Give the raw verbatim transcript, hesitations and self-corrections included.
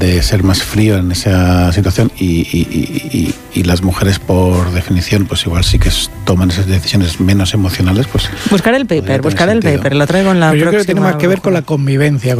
de ser más frío en esa situación y, y, y, y, y las mujeres por definición pues igual sí que toman esas decisiones menos emocionales. Pues buscar el paper, buscar el paper, lo traigo en la Pero yo próxima. creo que tiene más que ver con la convivencia